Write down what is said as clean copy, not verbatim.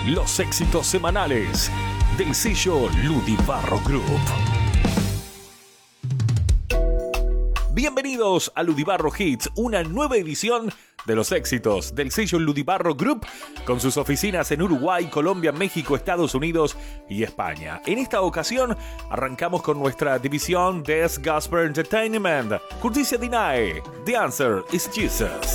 Los éxitos semanales del sello Ludibarro Group. Bienvenidos a Ludibarro Hits, una nueva edición de los éxitos del sello Ludibarro Group, con sus oficinas en Uruguay, Colombia, México, Estados Unidos y España. En esta ocasión arrancamos con nuestra división Des Gospel Entertainment. Curticia Dinae, The Answer is Jesus.